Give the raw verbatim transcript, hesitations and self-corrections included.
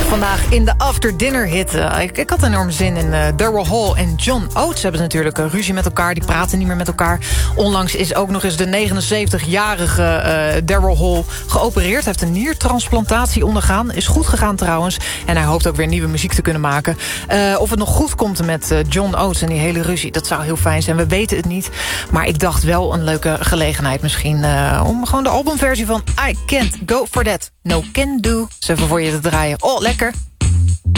vandaag in de After Dinner hit. Uh, ik, ik had enorm zin in uh, Daryl Hall en John Oates hebben natuurlijk uh, ruzie met elkaar. Die praten niet meer met elkaar. Onlangs is ook nog eens de negenenzeventigjarige uh, Daryl Hall geopereerd. Hij heeft een niertransplantatie ondergaan. Is goed gegaan trouwens. En hij hoopt ook weer nieuwe muziek te kunnen maken. Uh, of het nog goed komt met uh, John Oates en die hele ruzie. Dat zou heel fijn zijn. We weten het niet. Maar ik dacht wel een leuke gelegenheid misschien. Uh, om gewoon de albumversie van I Can't Go For That. No Can Do. Eens even voor je te draaien. Oh, lekker.